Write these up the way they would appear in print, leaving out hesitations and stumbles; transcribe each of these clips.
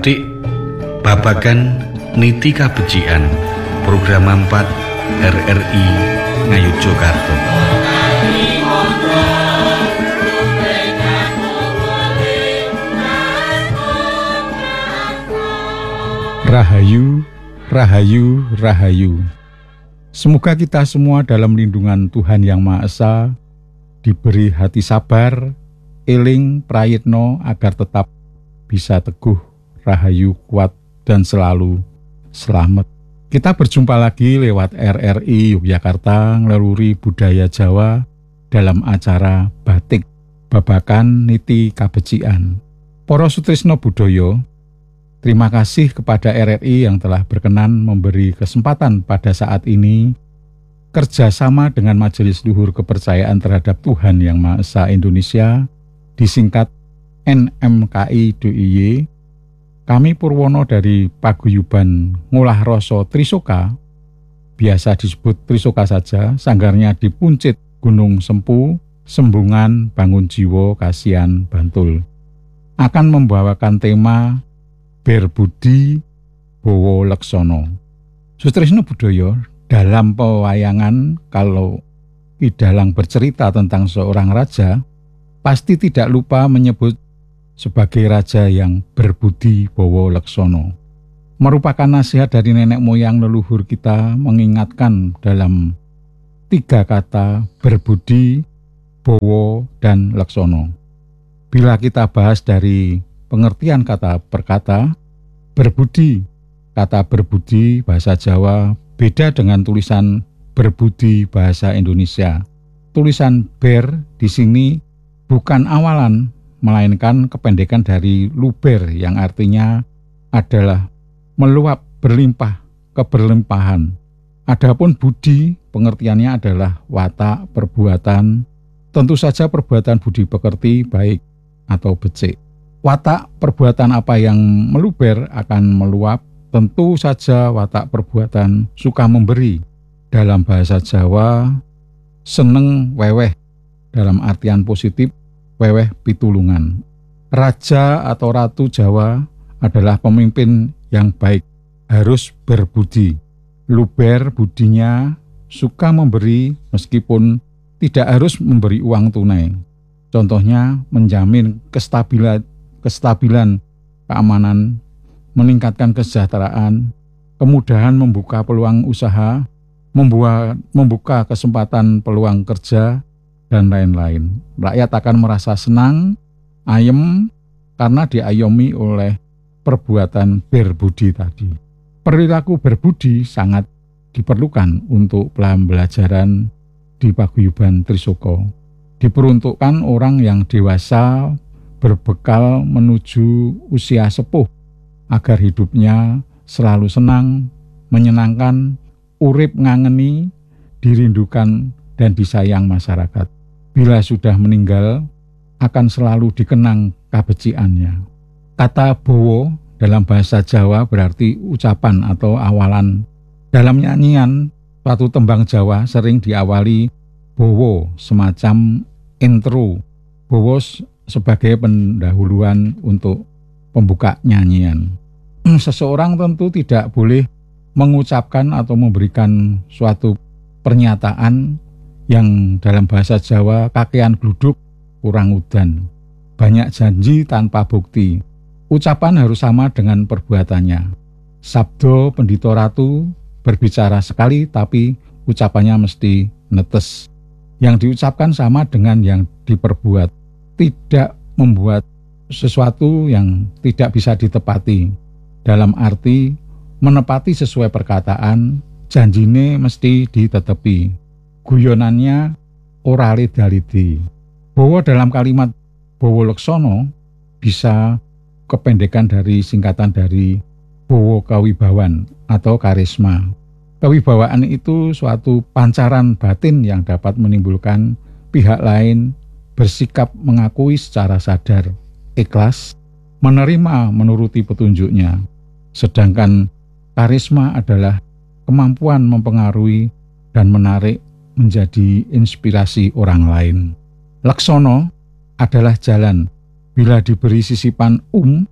Adik-adik, babagan Niti Kabecikan Program 4 RRI Ngayogyakarta. Rahayu, rahayu, rahayu. Semoga kita semua dalam lindungan Tuhan Yang Maha Esa diberi hati sabar, eling, prayitno agar tetap bisa teguh, rahayu, kuat, dan selalu selamat. Kita berjumpa lagi lewat RRI Yogyakarta ngelururi budaya Jawa dalam acara Batik Babakan Niti Kabecikan. Para sutrisno budaya, terima kasih kepada RRI yang telah berkenan memberi kesempatan pada saat ini kerjasama dengan Majelis Luhur Kepercayaan Terhadap Tuhan Yang Maha Esa Indonesia, disingkat NMKI DIY. Kami Purwono dari Paguyuban Ngolah Rasa Trisoka, biasa disebut Trisoka saja, sanggarnya di Puncit Gunung Sempu, Sembungan, Bangun Jiwo, Kasihan, Bantul, akan membawakan tema Berbudi Bowo Leksono. Sutrisno budaya, dalam pewayangan kalau Kidalang bercerita tentang seorang raja, pasti tidak lupa menyebut sebagai raja yang berbudi bowo leksono. Merupakan nasihat dari nenek moyang leluhur kita mengingatkan dalam 3 kata berbudi, bowo, dan leksono. Bila kita bahas dari pengertian kata per kata, berbudi. Kata berbudi bahasa Jawa beda dengan tulisan berbudi bahasa Indonesia. Tulisan ber di sini bukan awalan, melainkan kependekan dari luber yang artinya adalah meluap, berlimpah, keberlimpahan. Adapun budi pengertiannya adalah watak, perbuatan. Tentu saja perbuatan budi pekerti baik atau becik. Watak perbuatan apa yang meluber akan meluap, tentu saja watak perbuatan suka memberi. Dalam bahasa Jawa, seneng weweh, dalam artian positif, weweh pitulungan. Raja atau ratu Jawa adalah pemimpin yang baik, harus berbudi. Luber budinya, suka memberi meskipun tidak harus memberi uang tunai. Contohnya menjamin kestabilan keamanan, meningkatkan kesejahteraan, kemudahan membuka peluang usaha, membuka kesempatan peluang kerja, dan lain-lain. Rakyat akan merasa senang, ayem, karena diayomi oleh perbuatan berbudi tadi. Perilaku berbudi sangat diperlukan untuk pembelajaran di Paguyuban Trisoko. Diperuntukkan orang yang dewasa berbekal menuju usia sepuh agar hidupnya selalu senang, menyenangkan, urip ngangeni, dirindukan, dan disayang masyarakat. Bila sudah meninggal, akan selalu dikenang kabecikannya. Kata bowo dalam bahasa Jawa berarti ucapan atau awalan. Dalam nyanyian, suatu tembang Jawa sering diawali bowo, semacam intro. Bowo sebagai pendahuluan untuk pembuka nyanyian. Seseorang tentu tidak boleh mengucapkan atau memberikan suatu pernyataan yang dalam bahasa Jawa kakean gluduk kurang udan. Banyak janji tanpa bukti. Ucapan harus sama dengan perbuatannya. Sabdo Pendito Ratu berbicara sekali tapi ucapannya mesti netes. Yang diucapkan sama dengan yang diperbuat. Tidak membuat sesuatu yang tidak bisa ditepati. Dalam arti menepati sesuai perkataan, janjine mesti ditetepi. Guyonannya ora lida-lidi. Bowo dalam kalimat bowo leksono bisa kependekan dari singkatan dari bowo kawibawan atau karisma. Kewibawaan itu suatu pancaran batin yang dapat menimbulkan pihak lain bersikap mengakui secara sadar, ikhlas, menerima menuruti petunjuknya. Sedangkan karisma adalah kemampuan mempengaruhi dan menarik menjadi inspirasi orang lain. Leksono adalah jalan. Bila diberi sisipan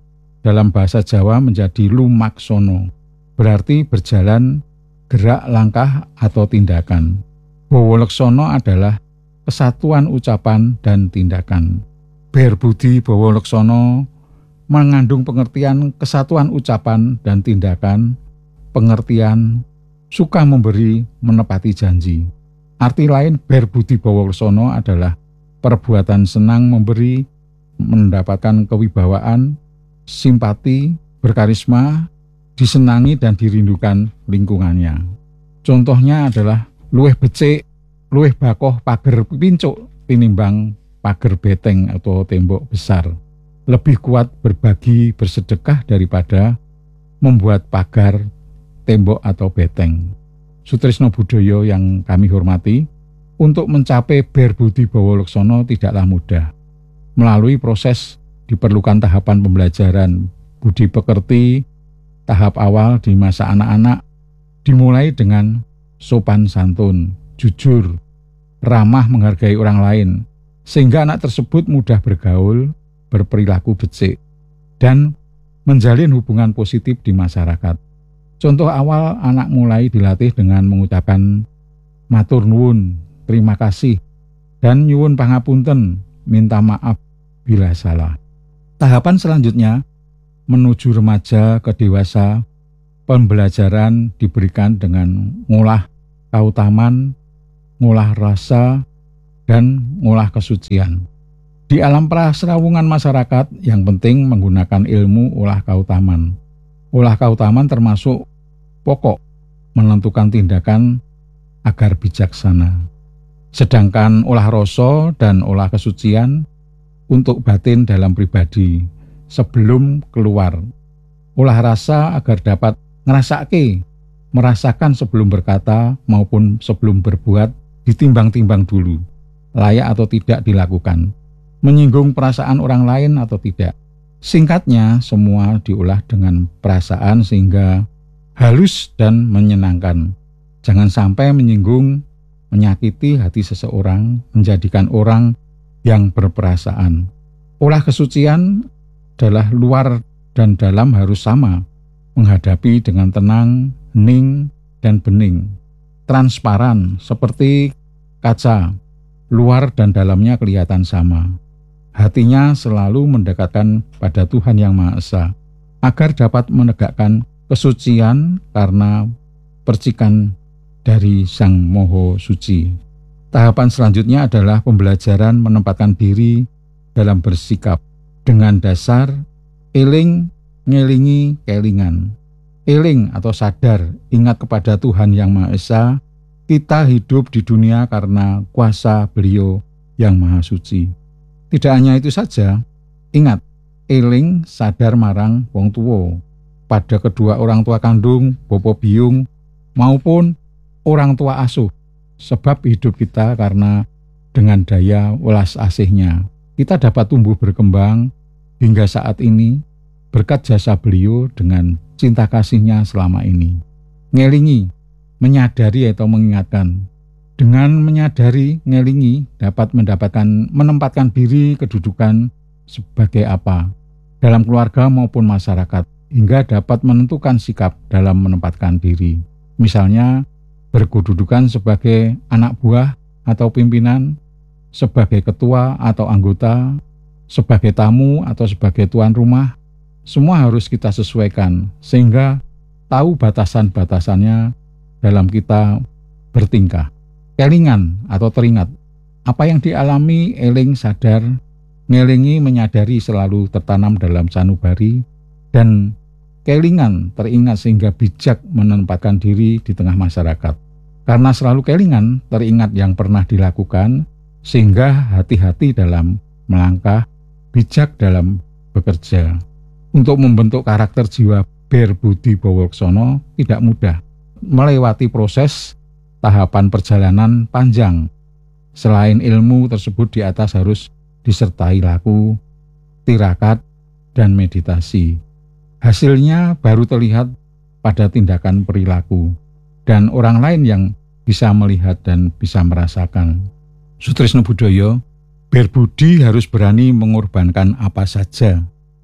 dalam bahasa Jawa menjadi lumaksono, berarti berjalan, gerak, langkah, atau tindakan. Bawaleksono adalah kesatuan ucapan dan tindakan. Berbudi bawaleksono mengandung pengertian kesatuan ucapan dan tindakan, pengertian suka memberi, menepati janji. Arti lain berbudi bawaleksono adalah perbuatan senang memberi, mendapatkan kewibawaan, simpati, berkarisma, disenangi dan dirindukan lingkungannya. Contohnya adalah luwih becik, luwih bakoh pager pincuk tinimbang pager beteng atau tembok besar. Lebih kuat berbagi bersedekah daripada membuat pagar, tembok atau beteng. Sutrisno Budaya yang kami hormati, untuk mencapai berbudi bawaleksono tidaklah mudah. Melalui proses diperlukan tahapan pembelajaran budi pekerti, tahap awal di masa anak-anak, dimulai dengan sopan santun, jujur, ramah menghargai orang lain, sehingga anak tersebut mudah bergaul, berperilaku becik, dan menjalin hubungan positif di masyarakat. Contoh awal, anak mulai dilatih dengan mengucapkan matur nuwun, terima kasih, dan nyuwun pangapunten, minta maaf bila salah. Tahapan selanjutnya, menuju remaja ke dewasa, pembelajaran diberikan dengan ngolah kautaman, ngolah rasa, dan ngolah kesucian. Di alam praserawungan masyarakat, yang penting menggunakan ilmu olah kautaman. Olah kautaman termasuk pokok menentukan tindakan agar bijaksana. Sedangkan olah rasa dan olah kesucian untuk batin dalam pribadi sebelum keluar. Olah rasa agar dapat ngerasake, merasakan sebelum berkata maupun sebelum berbuat, ditimbang-timbang dulu, layak atau tidak dilakukan, menyinggung perasaan orang lain atau tidak. Singkatnya, semua diolah dengan perasaan sehingga halus dan menyenangkan. Jangan sampai menyinggung, menyakiti hati seseorang, menjadikan orang yang berperasaan. Olah kesucian adalah luar dan dalam harus sama, menghadapi dengan tenang, hening, dan bening. Transparan seperti kaca, luar dan dalamnya kelihatan sama. Hatinya selalu mendekatkan pada Tuhan Yang Maha Esa, agar dapat menegakkan kesucian karena percikan dari Sang Moho Suci. Tahapan selanjutnya adalah pembelajaran menempatkan diri dalam bersikap dengan dasar eling, ngelingi, kelingan. Eling atau sadar, ingat kepada Tuhan Yang Maha Esa, kita hidup di dunia karena kuasa Beliau Yang Maha Suci. Tidak hanya itu saja, ingat, eling sadar marang wong tuwa, pada kedua orang tua kandung, bopo biung, maupun orang tua asuh. Sebab hidup kita karena dengan daya welas asihnya, kita dapat tumbuh berkembang hingga saat ini berkat jasa beliau dengan cinta kasihnya selama ini. Ngelingi, menyadari atau mengingatkan. Dengan menyadari, ngelingi dapat menempatkan diri kedudukan sebagai apa dalam keluarga maupun masyarakat, hingga dapat menentukan sikap dalam menempatkan diri. Misalnya, berkedudukan sebagai anak buah atau pimpinan, sebagai ketua atau anggota, sebagai tamu atau sebagai tuan rumah. Semua harus kita sesuaikan sehingga tahu batasan-batasannya dalam kita bertingkah. Kelingan atau teringat, apa yang dialami eling sadar, ngelingi menyadari selalu tertanam dalam sanubari, dan kelingan teringat sehingga bijak menempatkan diri di tengah masyarakat. Karena selalu kelingan teringat yang pernah dilakukan, sehingga hati-hati dalam melangkah, bijak dalam bekerja. Untuk membentuk karakter jiwa berbudi bawaleksono tidak mudah, melewati proses tahapan perjalanan panjang. Selain ilmu tersebut di atas harus disertai laku, tirakat, dan meditasi. Hasilnya baru terlihat pada tindakan perilaku, dan orang lain yang bisa melihat dan bisa merasakan. Sutrisno Budaya, berbudi harus berani mengorbankan apa saja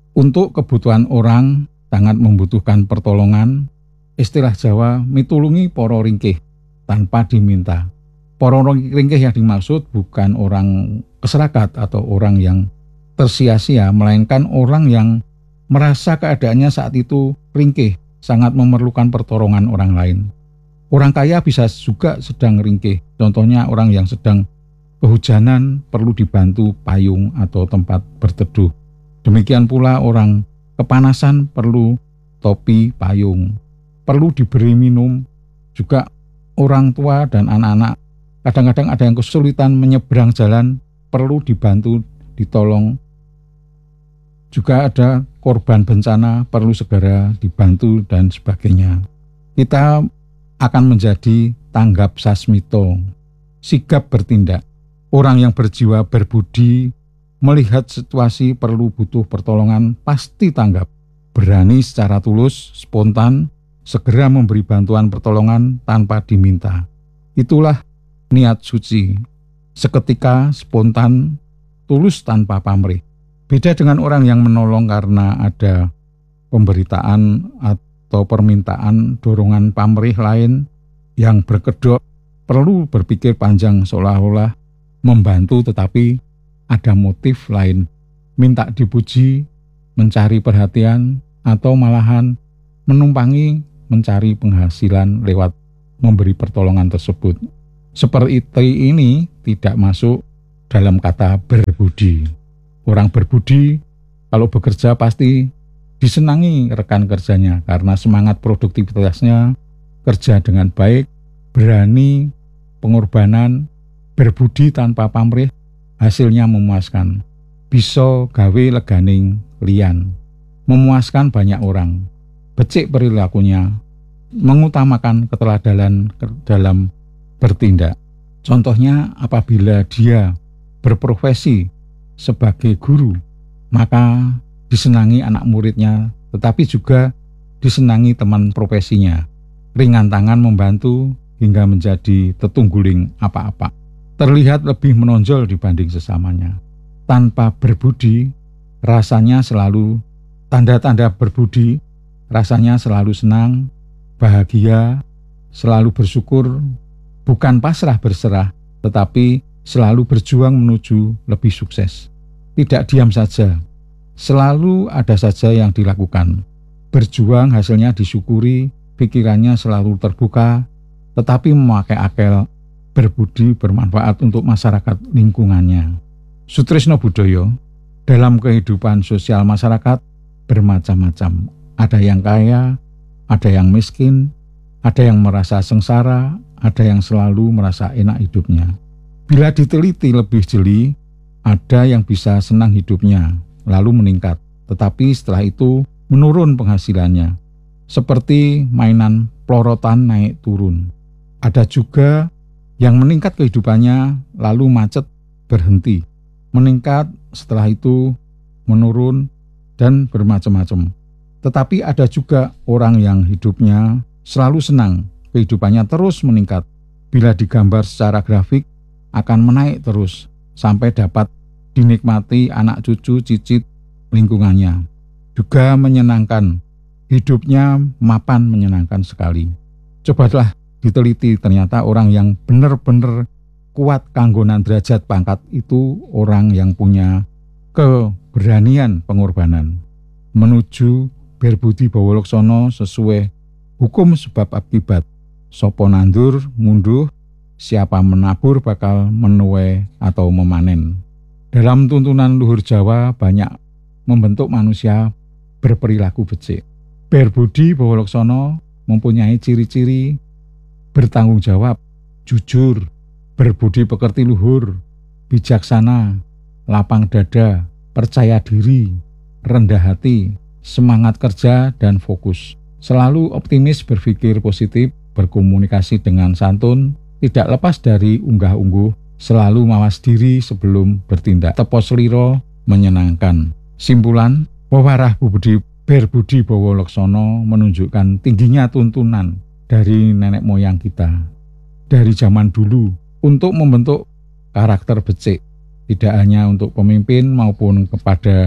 Untuk kebutuhan orang sangat membutuhkan pertolongan, istilah Jawa mitulungi para ringkih tanpa diminta. Para ringkih yang dimaksud bukan orang keserakat atau orang yang tersia-sia, melainkan orang yang merasa keadaannya saat itu ringkih, sangat memerlukan pertolongan orang lain. Orang kaya bisa juga sedang ringkih, contohnya orang yang sedang kehujanan perlu dibantu payung atau tempat berteduh. Demikian pula orang kepanasan perlu topi payung, perlu diberi minum. Juga orang tua dan anak-anak kadang-kadang ada yang kesulitan menyeberang jalan, perlu dibantu, ditolong. Juga ada korban bencana, perlu segera dibantu dan sebagainya. Kita akan menjadi tanggap sasmito, sigap bertindak. Orang yang berjiwa berbudi, melihat situasi perlu butuh pertolongan, pasti tanggap. Berani secara tulus, spontan, segera memberi bantuan pertolongan tanpa diminta. Itulah niat suci, seketika, spontan, tulus tanpa pamrih. Beda dengan orang yang menolong karena ada pemberitaan atau permintaan, dorongan pamrih lain yang berkedok, perlu berpikir panjang seolah-olah membantu tetapi ada motif lain, minta dipuji, mencari perhatian, atau malahan menumpangi mencari penghasilan lewat memberi pertolongan tersebut. Seperti ini tidak masuk dalam kata berbudi. Orang berbudi kalau bekerja pasti disenangi rekan kerjanya karena semangat produktivitasnya, kerja dengan baik, berani, pengorbanan, berbudi tanpa pamrih, hasilnya memuaskan. Bisa gawe leganing liyan, memuaskan banyak orang. Becik perilakunya, mengutamakan keteladanan dalam bertindak. Contohnya apabila dia berprofesi sebagai guru, maka disenangi anak muridnya, tetapi juga disenangi teman profesinya. Ringan tangan membantu hingga menjadi tetungguling apa-apa. Terlihat lebih menonjol dibanding sesamanya. Tanpa berbudi, rasanya selalu tanda-tanda berbudi, rasanya selalu senang, bahagia, selalu bersyukur, bukan pasrah berserah, tetapi selalu berjuang menuju lebih sukses. Tidak diam saja, selalu ada saja yang dilakukan. Berjuang hasilnya disyukuri, pikirannya selalu terbuka, tetapi memakai akal berbudi bermanfaat untuk masyarakat lingkungannya. Sutrisno Budoyo, dalam kehidupan sosial masyarakat bermacam-macam. Ada yang kaya, ada yang miskin, ada yang merasa sengsara, ada yang selalu merasa enak hidupnya. Bila diteliti lebih jeli, ada yang bisa senang hidupnya, lalu meningkat, tetapi setelah itu menurun penghasilannya. Seperti mainan pelorotan naik turun. Ada juga yang meningkat kehidupannya, lalu macet, berhenti. Meningkat, setelah itu menurun, dan bermacam-macam. Tetapi ada juga orang yang hidupnya selalu senang, kehidupannya terus meningkat. Bila digambar secara grafik, akan menaik terus sampai dapat dinikmati anak cucu cicit lingkungannya. Juga menyenangkan, hidupnya mapan menyenangkan sekali. Cobalah diteliti, ternyata orang yang benar-benar kuat kanggonan derajat pangkat itu orang yang punya keberanian pengorbanan. Menuju berbudi bawalaksono sesuai hukum sebab akibat. Sopo nandur munduh, siapa menabur bakal menuai atau memanen. Dalam tuntunan luhur Jawa banyak membentuk manusia berperilaku becik. Berbudi bawalaksono mempunyai ciri-ciri bertanggung jawab, jujur, berbudi pekerti luhur, bijaksana, lapang dada, percaya diri, rendah hati, semangat kerja dan fokus. Selalu optimis, berpikir positif, berkomunikasi dengan santun, tidak lepas dari unggah-ungguh, selalu mawas diri sebelum bertindak. Tepos liro menyenangkan. Simpulan, wewarah berbudi bawalaksono menunjukkan tingginya tuntunan dari nenek moyang kita dari zaman dulu untuk membentuk karakter becik, tidak hanya untuk pemimpin maupun kepada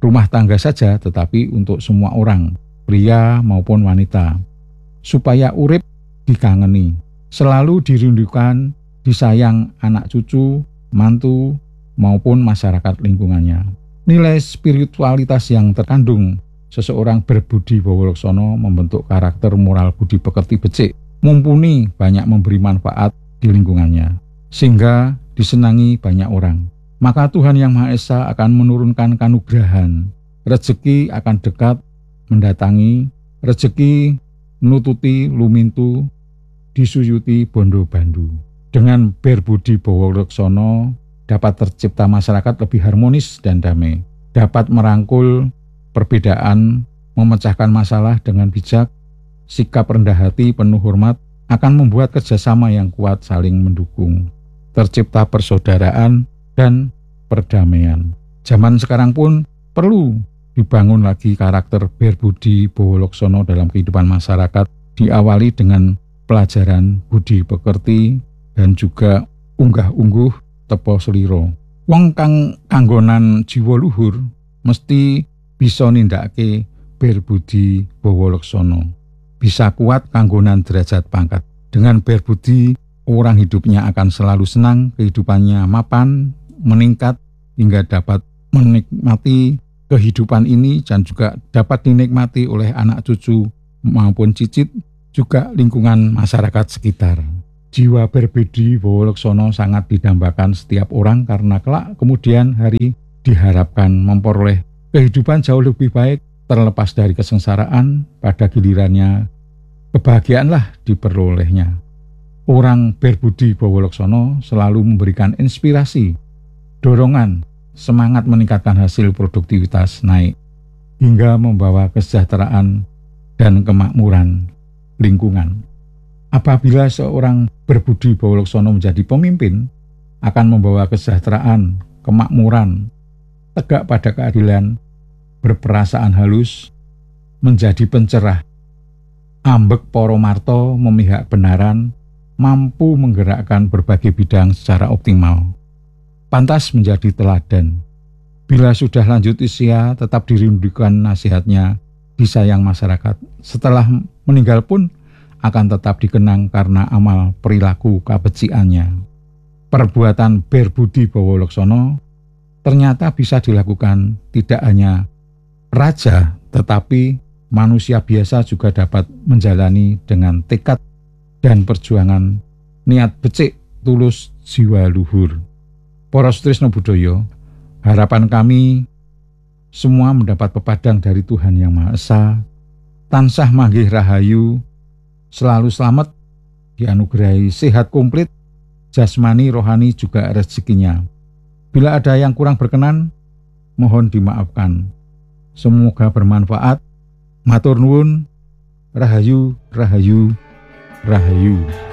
rumah tangga saja, tetapi untuk semua orang, pria maupun wanita, supaya urip dikangeni, selalu dirindukan, disayang anak cucu, mantu, maupun masyarakat lingkungannya. Nilai spiritualitas yang terkandung seseorang berbudi bawalaksono membentuk karakter moral budi pekerti becik, mumpuni banyak memberi manfaat di lingkungannya, sehingga disenangi banyak orang. Maka Tuhan Yang Maha Esa akan menurunkan kanugrahan, rezeki akan dekat mendatangi, rezeki nututi lumintu, disuyuti bondo bandu. Dengan berbudi bawalaksono dapat tercipta masyarakat lebih harmonis dan damai, dapat merangkul perbedaan, memecahkan masalah dengan bijak, sikap rendah hati penuh hormat akan membuat kerjasama yang kuat saling mendukung, tercipta persaudaraan dan perdamaian. Zaman sekarang pun perlu dibangun lagi karakter berbudi bawalaksono dalam kehidupan masyarakat, diawali dengan pelajaran budi pekerti dan juga unggah-ungguh tepo seliro. Wong kang kanggonan jiwa luhur mesti bisa nindakake berbudi bawalaksono, bisa kuat kanggonan derajat pangkat. Dengan berbudi, orang hidupnya akan selalu senang, kehidupannya mapan, meningkat, hingga dapat menikmati kehidupan ini dan juga dapat dinikmati oleh anak cucu maupun cicit, juga lingkungan masyarakat sekitar. Jiwa berbudi bawalaksono sangat didambakan setiap orang karena kelak kemudian hari diharapkan memperoleh kehidupan jauh lebih baik, terlepas dari kesengsaraan, pada gilirannya kebahagiaanlah diperolehnya. Orang berbudi bawalaksono selalu memberikan inspirasi, dorongan, semangat meningkatkan hasil produktivitas naik, hingga membawa kesejahteraan dan kemakmuran lingkungan. Apabila seorang berbudi bawalaksono menjadi pemimpin, akan membawa kesejahteraan, kemakmuran, tegak pada keadilan, berperasaan halus, menjadi pencerah, ambek poro marto, memihak benaran, mampu menggerakkan berbagai bidang secara optimal, pantas menjadi teladan. Bila sudah lanjut usia, tetap dirindukan nasihatnya, disayang masyarakat. Setelah meninggal pun akan tetap dikenang karena amal perilaku kabecikannya. Perbuatan berbudi bawalaksono ternyata bisa dilakukan tidak hanya raja, tetapi manusia biasa juga dapat menjalani dengan tekad dan perjuangan, niat becik, tulus, jiwa luhur. Para sutresna budaya, harapan kami semua mendapat pepadang dari Tuhan Yang Maha Esa, tansah manggih rahayu, selalu selamat, dianugerahi sehat komplit, jasmani, rohani juga rezekinya. Bila ada yang kurang berkenan, mohon dimaafkan. Semoga bermanfaat. Matur nuwun, rahayu, rahayu, rahayu.